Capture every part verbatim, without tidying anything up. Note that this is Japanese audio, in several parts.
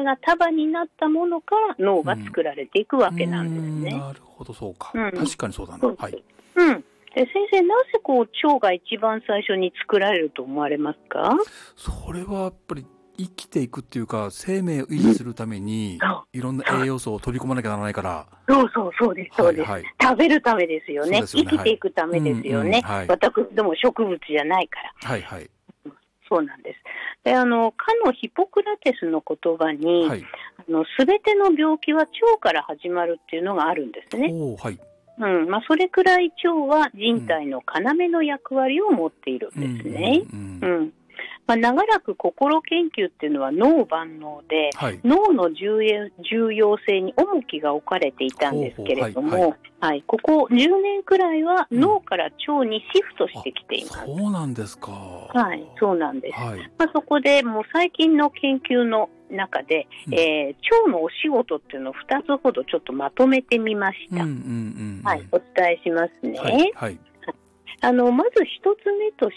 が束になったものから脳が作られていくわけなんですね。 うん、なるほど、そうか、 うん、 確かにそうだな。 そうはい。 うん。で、先生、なぜこう腸が一番最初に作られると思われますか？ それはやっぱり生きていくっていうか、生命を維持するために、いろんな栄養素を取り込まなきゃならないから。 そうそう、そうです、そうです、はいはい。食べるためですよね。生きていくためですよね。はい、私ども植物じゃないから。 はいはい。 そうなんです。で、あの、かのヒポクラテスの言葉に、はい、あの、すべての病気は腸から始まるっていうのがあるんですね。 おー、はい。 うん、まあ、それくらい腸は人体の要の役割を持っているんですね。うん、うんうん、まあ、長らく心研究っていうのは脳万能で、はい、脳の重要性に重きが置かれていたんですけれども、はいはいはい、ここじゅうねんくらいは脳から腸にシフトしてきています。 うん、そうなんですか。 はい、そうなんです。 はい、 まあ、そこでもう最近の研究の中で、うん、えー、腸のお仕事っていうのをふたつほどちょっとまとめてみました。うんうんうんうん、はい、お伝えしますね。はいはい、あのまず一つ目として、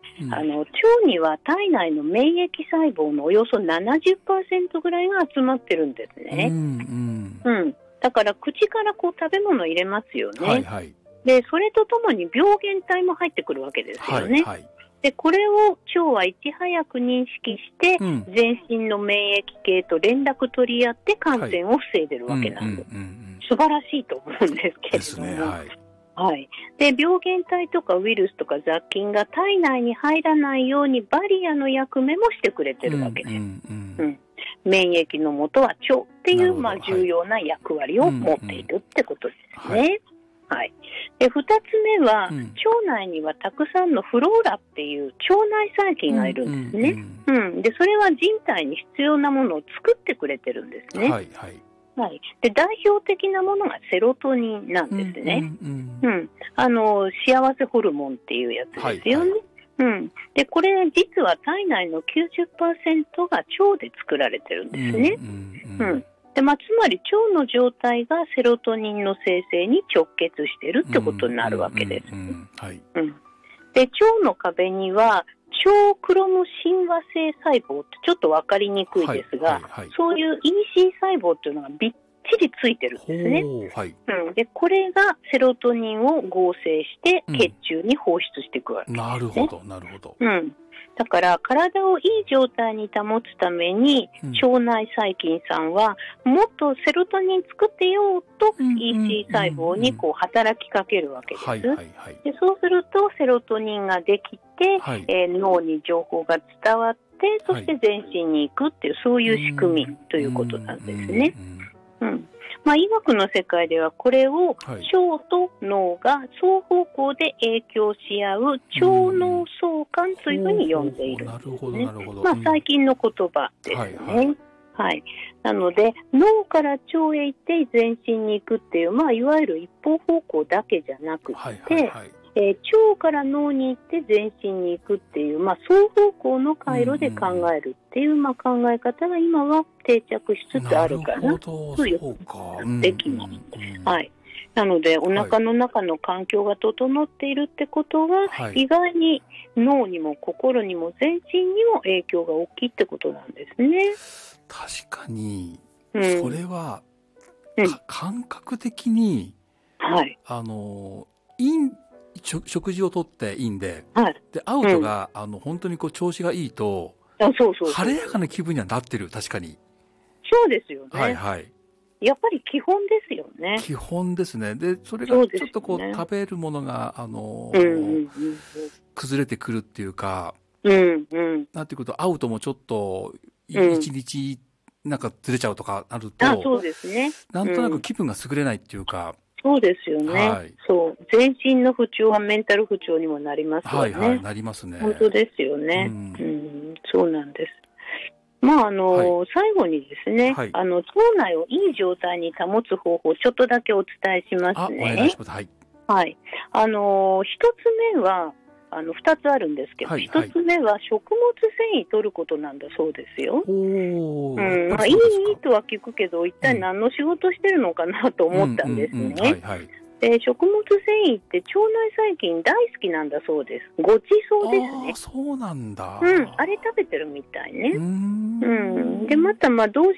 うん、あの腸には体内の免疫細胞のおよそ ななじゅっパーセント ぐらいが集まってるんですね。うんうんうん、だから口からこう食べ物を入れますよね。はいはい、でそれとともに病原体も入ってくるわけですよね。はいはい、でこれを腸はいち早く認識して、うん、全身の免疫系と連絡取り合って感染を防いでるわけなんです。素晴らしいと思うんですけれども、ね、はいはい、で病原体とかウイルスとか雑菌が体内に入らないようにバリアの役目もしてくれてるわけです。うんうんうんうん、免疫のもとは腸っていう、まあ、重要な役割を持っているってことですね。はい、はい、でふたつめは、うん、腸内にはたくさんのフローラっていう腸内細菌がいるんですね。うんうんうん、でそれは人体に必要なものを作ってくれてるんですね。はいはいはい、で代表的なものがセロトニンなんですね。うんうんうん、あの幸せホルモンっていうやつですよね。はいはいうん、でこれ実は体内の きゅうじゅっパーセント が腸で作られてるんですね。うんうんうんうんでまあ、つまり腸の状態がセロトニンの生成に直結しているってことになるわけです。で腸の壁には腸クロム親和性細胞ってちょっと分かりにくいですが、はいはいはい、そういう イーシー 細胞っていうのがびっちりついてるんですね。はいうん、でこれがセロトニンを合成して血中に放出していくわけです、ねうん、なるほどなるほど、うんだから体をいい状態に保つために、うん、腸内細菌さんはもっとセロトニン作ってよと イーシー 細胞にこう働きかけるわけです、はいはいはい、でそうするとセロトニンができて、はいえー、脳に情報が伝わってそして全身に行くっていうそういう仕組みということなんですね。うん、まあ、医学の世界ではこれを腸と脳が双方向で影響し合う腸脳相関というふうに呼んでいるんですね。まあ、最近の言葉ですね。はいはいはい、なので脳から腸へ行って全身に行くっていう、まあ、いわゆる一方方向だけじゃなくて、はいはいはいえー、腸から脳に行って全身に行くっていう、まあ、双方向の回路で考えるっていう、まあ、考え方が今は定着しつつあるかなということができます。はい、なのでお腹の中の環境が整っているってことは、はい、意外に脳にも心にも全身にも影響が大きいってことなんですね。 確かにそれは、うん、感覚的に、はい、あのいい食事をとっていいんで、はい、でアウトが、うん、あの本当にこう調子がいいとそうそうそう晴れやかな気分にはなってる。確かにそうですよね。 はいはいやっぱり基本ですよね。 基本ですね。でそれがちょっとこう、ね、食べるものがあのーうんうんうん、崩れてくるっていうか、うんうん、なんていうことアウトもちょっと一日なんかずれちゃうとかなると、 あそうですね、 なんとなく気分が優れないっていうか、 うん、そうですよね、はい、そう全身の不調はメンタル不調にもなりますよね。 はいはいなりますね。 本当ですよね、うんうん、そうなんです。まああのーはい、最後にですね、はい、あの腸内をいい状態に保つ方法をちょっとだけお伝えしますね。 あお願いします。はい、 はい、あのー、一つ目はあのふたつあるんですけど、はいはい、ひとつめは食物繊維取ることなんだそうですよ。おうんまあ、いいとは聞くけど一体何の仕事してるのかなと思ったんですね。で食物繊維って腸内細菌大好きなんだそうです。ごちそうですね。 あそうなんだ、 うん、あれ食べてるみたいね。うんうんでまたまあどう